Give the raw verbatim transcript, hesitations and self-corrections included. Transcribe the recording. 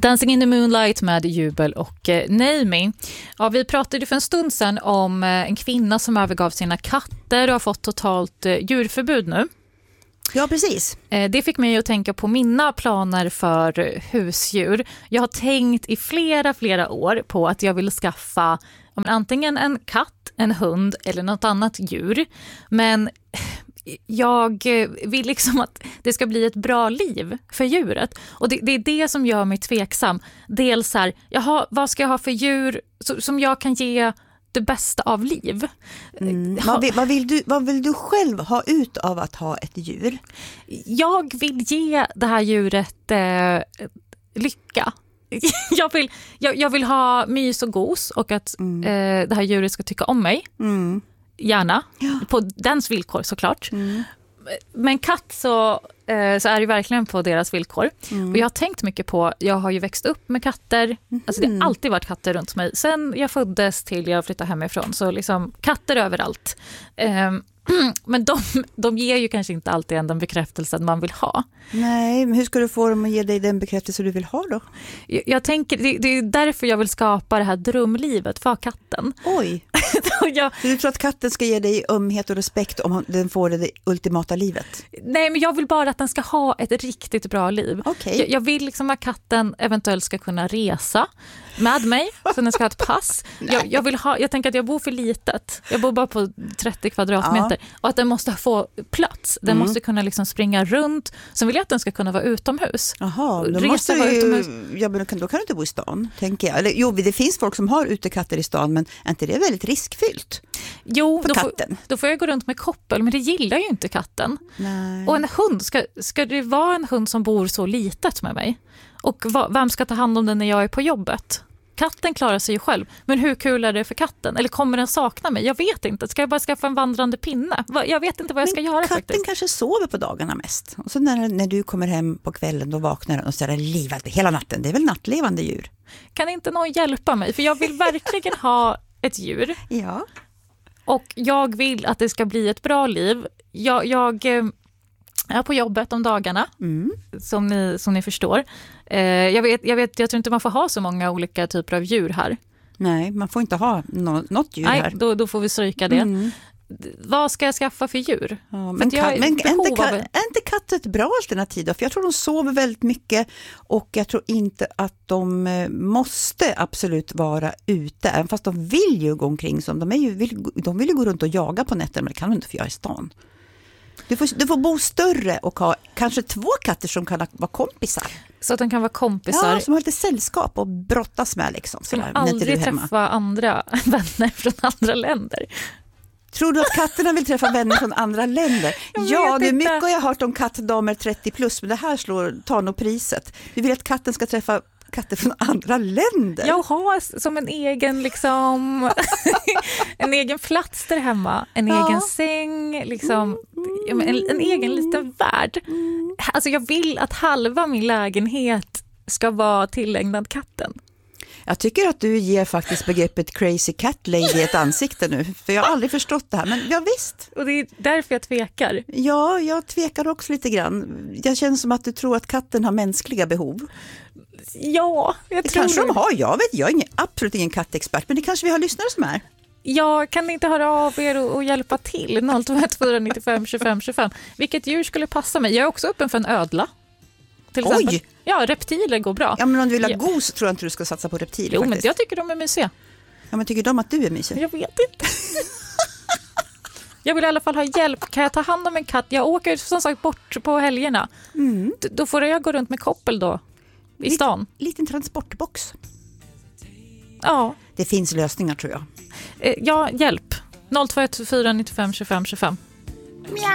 Dancing in the Moonlight med Jubel och eh, Name. Ja, vi pratade för en stund sedan om eh, en kvinna som övergav sina katter och har fått totalt eh, djurförbud nu. Ja, precis. Eh, det fick mig att tänka på mina planer för eh, husdjur. Jag har tänkt i flera, flera år på att jag vill skaffa ja, men antingen en katt, en hund eller något annat djur. Men jag vill liksom att det ska bli ett bra liv för djuret. Och det, det är det som gör mig tveksam. Dels här, jaha, vad ska jag ha för djur som jag kan ge det bästa av liv? Mm. Vad, vill, vad, vill du, vad vill du själv ha ut av att ha ett djur? Jag vill ge det här djuret eh, lycka. Jag vill, jag, jag vill ha mys och gos och att mm. eh, det här djuret ska tycka om mig. Mm. Gärna, ja. På dens villkor såklart. Mm. Men katt så, eh, så är det verkligen på deras villkor. Mm. Och jag har tänkt mycket på, jag har ju växt upp med katter. Mm. Alltså det har alltid varit katter runt mig. Sen jag föddes till jag flyttade hemifrån. Så liksom katter överallt. Eh, men de, de ger ju kanske inte alltid den bekräftelsen man vill ha. Nej, men hur ska du få dem att ge dig den bekräftelse du vill ha då? Jag, jag tänker, det, det är därför jag vill skapa det här drömlivet för katten. Oj, jag, så du tror att katten ska ge dig ömhet och respekt om den får det ultimata livet? Nej, men jag vill bara att den ska ha ett riktigt bra liv. Okay. Jag, jag vill liksom att katten eventuellt ska kunna resa med mig, så den ska ha ett pass. Jag, jag, vill ha, jag tänker att jag bor för litet. Jag bor bara på trettio kvadratmeter. Ja. Och att den måste få plats. Den mm. måste kunna liksom springa runt. Sen vill jag att den ska kunna vara utomhus. Jaha, då, måste du, utomhus. Ja, men då, kan, då kan du inte bo i stan, tänker jag. Eller, jo, det finns folk som har utekatter i stan, men är inte det väldigt riskfyllt? Jo, för då katten? Får, då får jag gå runt med koppel, men det gillar ju inte katten. Nej. Och en hund, ska, ska det vara en hund som bor så litet med mig? Och va, vem ska ta hand om den när jag är på jobbet? Katten klarar sig ju själv. Men hur kul är det för katten? Eller kommer den sakna mig? Jag vet inte. Ska jag bara skaffa en vandrande pinne? Jag vet inte vad jag ska men göra katten faktiskt. Kanske sover på dagarna mest. Och så när, när du kommer hem på kvällen då vaknar den och så är det livat hela natten. Det är väl nattlevande djur? Kan inte någon hjälpa mig? För jag vill verkligen ha ett djur. Ja. Och jag vill att det ska bli ett bra liv. Jag... jag Jag är på jobbet om dagarna, mm. som, ni, som ni förstår. Eh, jag, vet, jag, vet, jag tror inte man får ha så många olika typer av djur här. Nej, man får inte ha no, något djur Nej, här. Då, då får vi stryka det. Mm. Vad ska jag skaffa för djur? Ja, men för kan, men är, inte av... katt, är inte katt ett bra alternativ då? För jag tror de sover väldigt mycket och jag tror inte att de måste absolut vara ute. Även fast de vill ju gå omkring som de är ju, vill, de vill ju gå runt och jaga på nätter, men det kan de inte få göra i stan. Du får, du får bo större och ha kanske två katter som kan vara kompisar. Så att de kan vara kompisar? Ja, som har lite sällskap och brottas med. Liksom, som där, aldrig träffa andra vänner från andra länder. Tror du att katterna vill träffa vänner från andra länder? Ja, det är mycket jag har hört om kattdamer trettio plus, men det här slår, tar nog priset. Vi vill att katten ska träffa katter från andra länder. Jag har som en egen liksom en egen plats där hemma, en ja. egen säng liksom, en, en egen liten värld. Alltså jag vill att halva min lägenhet ska vara tillägnad katten. Jag tycker att du ger faktiskt begreppet crazy cat lady ett ansikte nu. För jag har aldrig förstått det här. Men ja, visst. Och det är därför jag tvekar. Ja, jag tvekar också lite grann. Jag känner som att du tror att katten har mänskliga behov. Ja, jag det tror kanske de har. Jag vet, jag är ingen, absolut ingen kattexpert. Men det kanske vi har lyssnare som är. Ja, kan ni inte höra av er och, och hjälpa till? noll två ett fyra nio fem tjugofem tjugofem. Vilket djur skulle passa mig? Jag är också öppen för en ödla. Oj! Ja, reptiler går bra. Ja, men om du vill ha ja. gos tror jag inte du ska satsa på reptiler. Jo, faktiskt. men jag tycker de är mysiga. Ja, men tycker de att du är mysig? Jag vet inte. Jag vill i alla fall ha hjälp. Kan jag ta hand om en katt? Jag åker som sagt bort på helgerna. Mm. D- då får jag gå runt med koppel då. I stan. Liten, liten transportbox. Ja. Det finns lösningar tror jag. Eh, ja, hjälp. noll två ett fyra nio fem tjugofem tjugofem. Mjau.